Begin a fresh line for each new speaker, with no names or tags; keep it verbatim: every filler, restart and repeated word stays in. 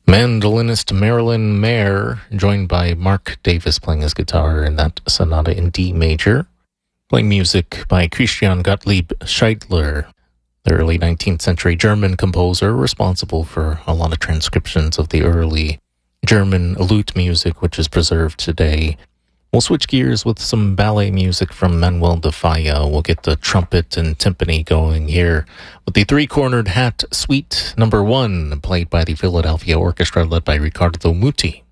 Mandolinist Marilyn Mayer, joined by Mark Davis playing his guitar in that sonata in D major, playing music by Christian Gottlieb Scheidler, the early nineteenth century German composer responsible for a lot of transcriptions of the early German lute music, which is preserved today. We'll switch gears with some ballet music from Manuel de Falla. We'll get the trumpet and timpani going here with the Three-Cornered Hat Suite number one, played by the Philadelphia Orchestra led by Riccardo Muti.